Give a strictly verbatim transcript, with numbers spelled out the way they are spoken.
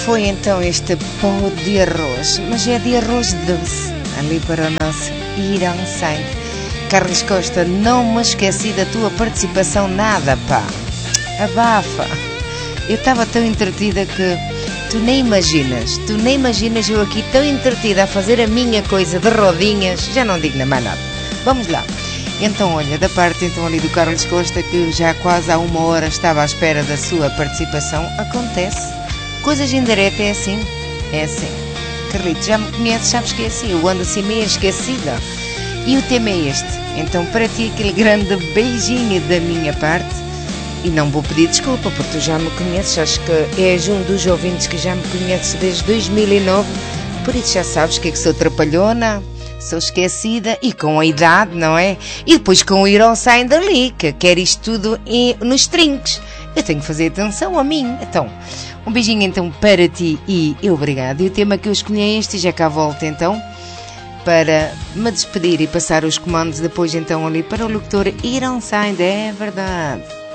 foi então este pó de arroz, mas é de arroz doce, ali para o nosso Ironside. Carlos Costa, não me esqueci da tua participação nada, pá. Abafa. Eu estava tão entretida que tu nem imaginas, tu nem imaginas eu aqui tão entretida a fazer a minha coisa de rodinhas, já não digo mais nada. Vamos lá. Então, olha, da parte então ali do Carlos Costa, que já quase há uma hora estava à espera da sua participação, acontece. Coisas em direto é assim, é assim. Carlito, já me conheces, sabes que é assim, eu ando assim meio esquecida. E o tema é este. Então, para ti, aquele grande beijinho da minha parte. E não vou pedir desculpa, porque tu já me conheces, acho que és um dos ouvintes que já me conheces desde dois mil e nove, por isso já sabes que é que sou trapalhona, sou esquecida e com a idade, não é? E depois com o Ironside ali, que quer isto tudo em, nos trinques. Eu tenho que fazer atenção a mim. Então, um beijinho então para ti e obrigado. E o tema que eu escolhi é este, e já cá volto então para me despedir e passar os comandos depois então ali para o locutor Ironside, é verdade.